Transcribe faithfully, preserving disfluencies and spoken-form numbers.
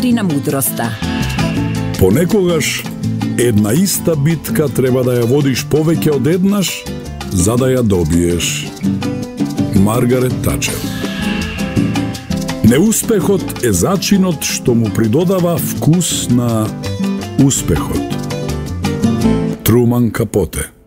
Циферина мудроста. Понекогаш една иста битка треба да ја водиш повеќе од еднаш за да ја добиеш. Маргарет Тачер. Неуспехот е зачинот што му придодава вкус на успехот. Труман Капоте.